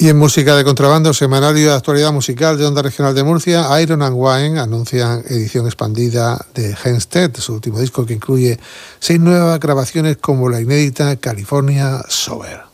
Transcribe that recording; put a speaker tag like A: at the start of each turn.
A: Y en música de contrabando, semanario de actualidad musical de Onda Regional de Murcia, Iron and Wine anuncian edición expandida de Henstedt, su último disco que incluye 6 nuevas grabaciones como la inédita California Sober.